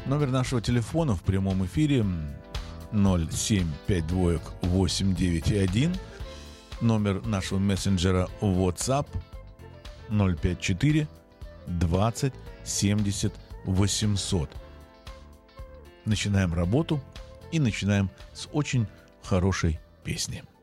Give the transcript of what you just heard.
Номер нашего телефона в прямом эфире 075289,1. Номер нашего мессенджера WhatsApp 054 20 70 800. Начинаем работу и начинаем с очень хорошей песни.